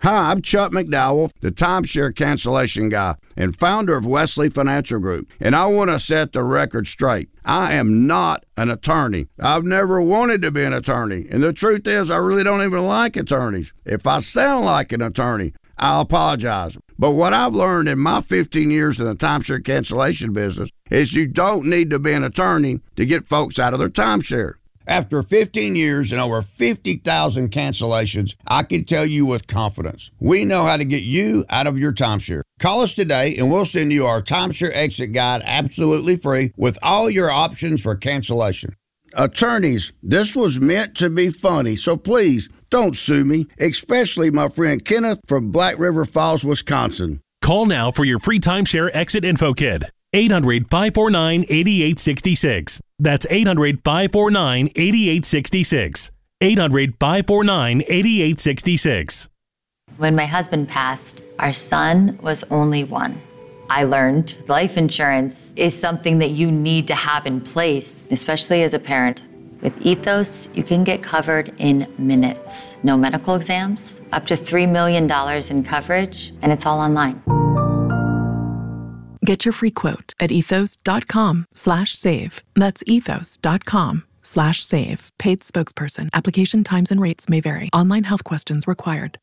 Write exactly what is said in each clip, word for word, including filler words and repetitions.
Hi, I'm Chuck McDowell, the timeshare cancellation guy and founder of Wesley Financial Group, and I want to set the record straight. I am not an attorney. I've never wanted to be an attorney, and the truth is I really don't even like attorneys. If I sound like an attorney, I'll apologize. But what I've learned in my fifteen years in the timeshare cancellation business is you don't need to be an attorney to get folks out of their timeshare. After fifteen years and over fifty thousand cancellations, I can tell you with confidence, we know how to get you out of your timeshare. Call us today and we'll send you our timeshare exit guide absolutely free with all your options for cancellation. Attorneys, this was meant to be funny, so please don't sue me, especially my friend Kenneth from Black River Falls, Wisconsin. Call now for your free timeshare exit info kit. eight hundred, five four nine, eight eight six six. That's eight hundred, five four nine, eight eight six six. eight hundred, five four nine, eight eight six six. When my husband passed, our son was only one. I learned life insurance is something that you need to have in place, especially as a parent. With Ethos, you can get covered in minutes. No medical exams, up to three million dollars in coverage, and it's all online. Get your free quote at ethos.com slash save. That's ethos.com slash save. Paid spokesperson. Application times and rates may vary. Online health questions required.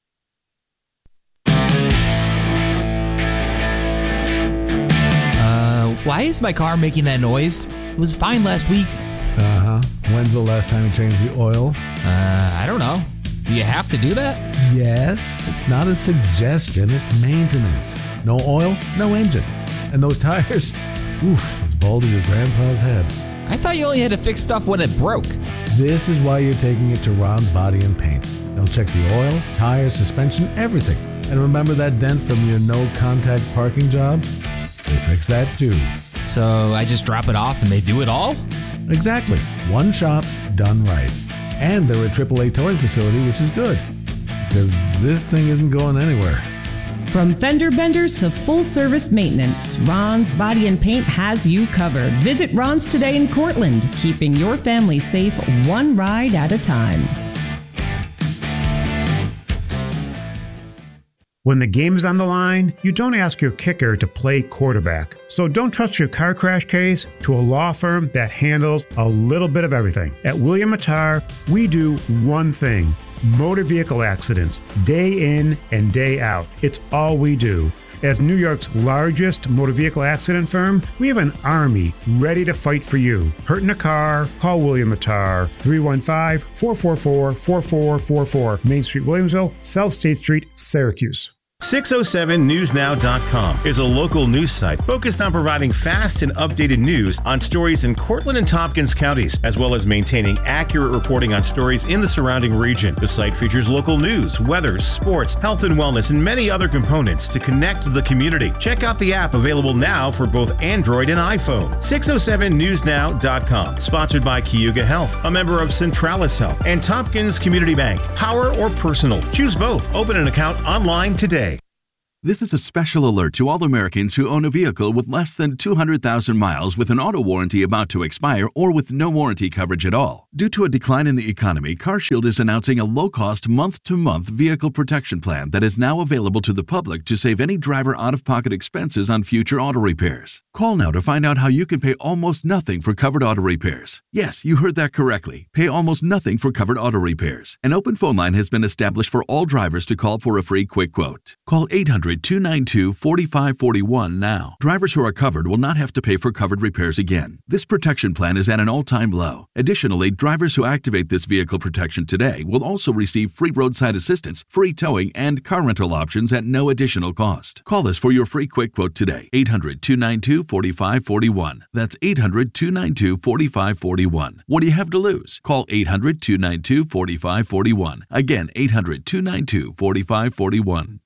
Uh, why is my car making that noise? It was fine last week. Uh-huh. When's the last time you changed the oil? Uh, I don't know. Do you have to do that? Yes. It's not a suggestion. It's maintenance. No oil, no engine. And those tires, oof, as bald as your grandpa's head. I thought you only had to fix stuff when it broke. This is why you're taking it to Ron's Body and Paint. They'll check the oil, tires, suspension, everything. And remember that dent from your no-contact parking job? They fix that too. So I just drop it off and they do it all? Exactly. One shop, done right. And they're a triple A towing facility, which is good. Because this thing isn't going anywhere. From fender benders to full-service maintenance, Ron's Body and Paint has you covered. Visit Ron's today in Cortland, keeping your family safe one ride at a time. When the game is on the line, you don't ask your kicker to play quarterback. So don't trust your car crash case to a law firm that handles a little bit of everything. At William Mattar, we do one thing. Motor vehicle accidents, day in and day out. It's all we do. As New York's largest motor vehicle accident firm, we have an army ready to fight for you. Hurt in a car? Call William Mattar, three one five, four four four, four four four four, Main Street, Williamsville, South State Street, Syracuse. six oh seven news now dot com is a local news site focused on providing fast and updated news on stories in Cortland and Tompkins counties, as well as maintaining accurate reporting on stories in the surrounding region. The site features local news, weather, sports, health and wellness, and many other components to connect the community. Check out the app available now for both Android and iPhone. six oh seven news now dot com, sponsored by Cayuga Health, a member of Centralis Health, and Tompkins Community Bank. Power or personal? Choose both. Open an account online today. This is a special alert to all Americans who own a vehicle with less than two hundred thousand miles with an auto warranty about to expire or with no warranty coverage at all. Due to a decline in the economy, CarShield is announcing a low-cost month-to-month vehicle protection plan that is now available to the public to save any driver out-of-pocket expenses on future auto repairs. Call now to find out how you can pay almost nothing for covered auto repairs. Yes, you heard that correctly. Pay almost nothing for covered auto repairs. An open phone line has been established for all drivers to call for a free quick quote. Call eight hundred, two nine two, four five four one now. Drivers who are covered will not have to pay for covered repairs again. This protection plan is at an all-time low. Additionally, drivers who activate this vehicle protection today will also receive free roadside assistance, free towing, and car rental options at no additional cost. Call us for your free quick quote today. eight hundred, two nine two, four five four one. That's eight hundred, two nine two, four five four one. What do you have to lose? Call eight hundred, two nine two, four five four one. Again, eight hundred, two nine two, four five four one.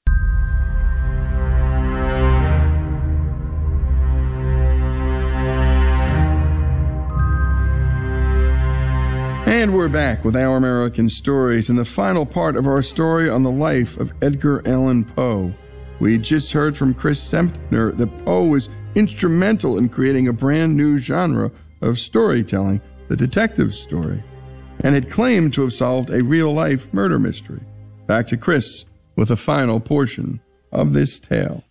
And we're back with Our American Stories and the final part of our story on the life of Edgar Allan Poe. We just heard from Chris Sempner that Poe was instrumental in creating a brand new genre of storytelling, the detective story, and had claimed to have solved a real-life murder mystery. Back to Chris with a final portion of this tale.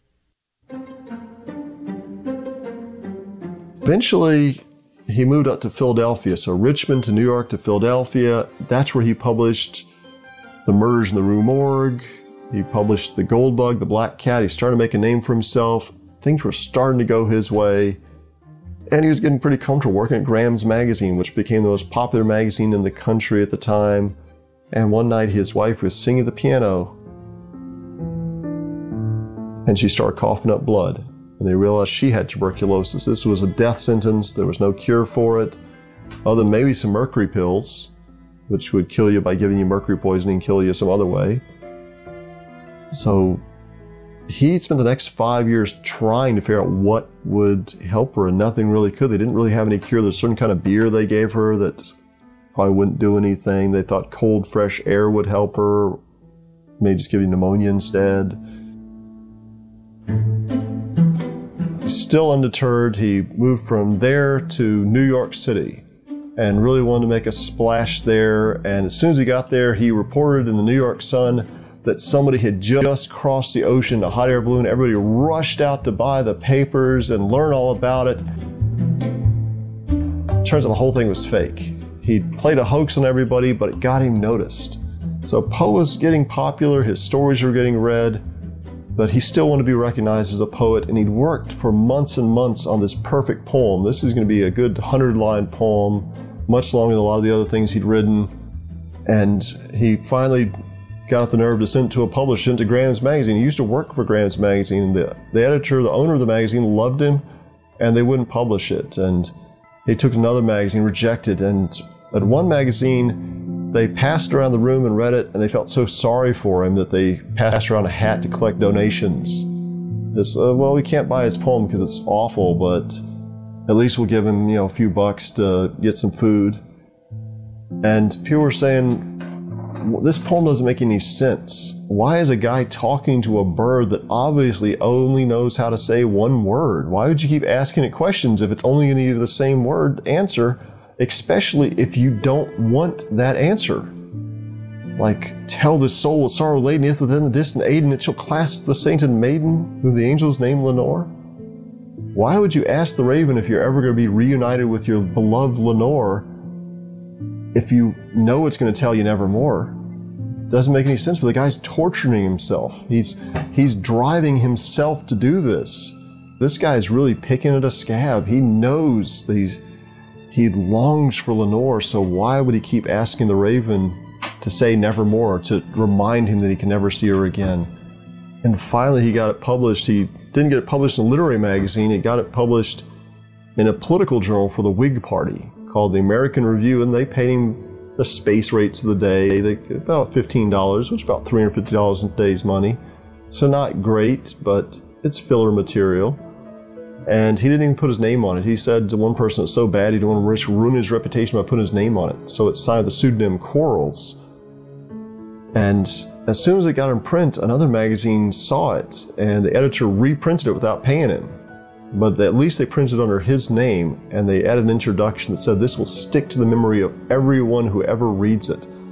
Eventually, he moved up to Philadelphia. So Richmond to New York to Philadelphia. That's where he published The Murders in the Rue Morgue. He published The Gold Bug, The Black Cat. He started to make a name for himself. Things were starting to go his way. And he was getting pretty comfortable working at Graham's Magazine, which became the most popular magazine in the country at the time. And one night his wife was singing at the piano, and she started coughing up blood. And they realized she had tuberculosis. This was a death sentence. There was no cure for it, other than maybe some mercury pills, which would kill you by giving you mercury poisoning, kill you some other way. So he spent the next five years trying to figure out what would help her, and nothing really could. They didn't really have any cure. There's a certain kind of beer they gave her that probably wouldn't do anything. They thought cold, fresh air would help her. Maybe just give you pneumonia instead. Still undeterred, he moved from there to New York City and really wanted to make a splash there. And as soon as he got there, he reported in the New York Sun that somebody had just crossed the ocean in a hot air balloon. Everybody rushed out to buy the papers and learn all about it. Turns out the whole thing was fake. He played a hoax on everybody, but it got him noticed. So Poe was getting popular, his stories were getting read, but he still wanted to be recognized as a poet, and he'd worked for months and months on this perfect poem. This is going to be a good hundred-line poem, much longer than a lot of the other things he'd written. And he finally got up the nerve to send it to a publisher, sent it to Graham's Magazine. He used to work for Graham's Magazine. The, the editor, the owner of the magazine, loved him, and they wouldn't publish it. And he took another magazine, rejected, and at one magazine, they passed around the room and read it, and they felt so sorry for him that they passed around a hat to collect donations. This, uh, well, we can't buy his poem because it's awful, but at least we'll give him, you know, a few bucks to get some food. And people were saying, this poem doesn't make any sense. Why is a guy talking to a bird that obviously only knows how to say one word? Why would you keep asking it questions if it's only going to give the same word answer, especially if you don't want that answer? Like, tell the soul with sorrow laden, if within the distant Aiden it shall clasp the sainted maiden, whom the angels name Lenore. Why would you ask the raven if you're ever going to be reunited with your beloved Lenore if you know it's going to tell you nevermore? Doesn't make any sense, but the guy's torturing himself. He's he's driving himself to do this. This guy's really picking at a scab. He knows that he's, he longs for Lenore, so why would he keep asking the raven to say nevermore, to remind him that he can never see her again? And finally he got it published. He didn't get it published in a literary magazine. He got it published in a political journal for the Whig Party called the American Review, and they paid him the space rates of the day, they, about fifteen dollars, which is about three hundred fifty dollars in today's money. So not great, but it's filler material. And he didn't even put his name on it. He said to one person, it's so bad he didn't want to risk ruin his reputation by putting his name on it. So it's signed with the pseudonym Quarles. And as soon as it got in print, another magazine saw it, and the editor reprinted it without paying him. But at least they printed it under his name, and they added an introduction that said this will stick to the memory of everyone who ever reads it.